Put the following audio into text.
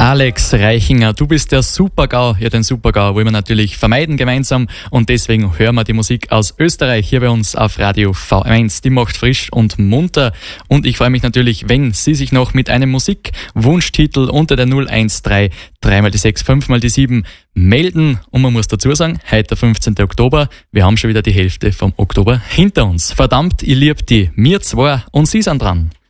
Alex Reichinger, du bist der Super-GAU. Ja, den Super-GAU wollen wir natürlich vermeiden gemeinsam und deswegen hören wir die Musik aus Österreich hier bei uns auf Radio V1. Die macht frisch und munter und ich freue mich natürlich, wenn Sie sich noch mit einem Musikwunschtitel unter der 013 3 mal die 6, 5 mal die 7 melden. Und man muss dazu sagen, heute der 15. Oktober, wir haben schon wieder die Hälfte vom Oktober hinter uns. Verdammt, ich lieb die, mir zwei und Sie sind dran.